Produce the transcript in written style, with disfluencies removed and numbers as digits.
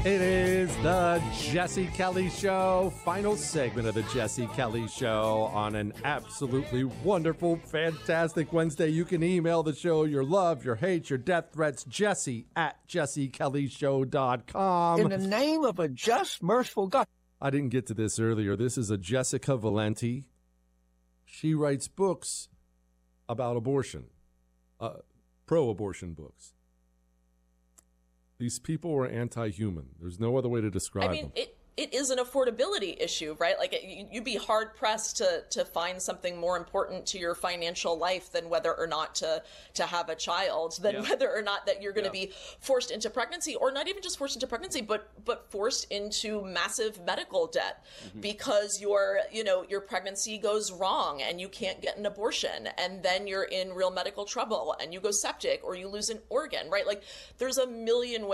It is the Jesse Kelly Show, final segment of the Jesse Kelly Show on an absolutely wonderful, fantastic Wednesday. You can email the show your love, your hate, your death threats, jesse@jessekellyshow.com. In the name of a just, merciful God. I didn't get to this earlier. This is a Jessica Valenti. She writes books about abortion, pro-abortion books. These people are anti-human. There's no other way to describe them. It is an affordability issue, right? Like you'd be hard pressed to find something more important to your financial life than whether or not to have a child, than whether or not that you're going to be forced into pregnancy, or not even just forced into pregnancy, but forced into massive medical debt because your pregnancy goes wrong and you can't get an abortion, and then you're in real medical trouble and you go septic or you lose an organ, right? Like there's a million ways